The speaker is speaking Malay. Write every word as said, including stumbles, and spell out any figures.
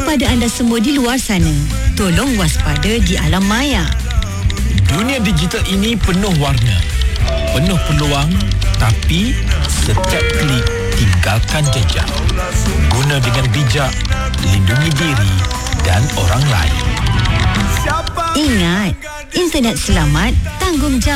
kepada anda semua di luar sana, tolong waspada di alam maya. Dunia digital ini penuh warna, penuh peluang, tapi setiap klik tinggalkan jejak. Guna dengan bijak, lindungi diri dan orang lain. Ingat, internet selamat, tanggungjawab.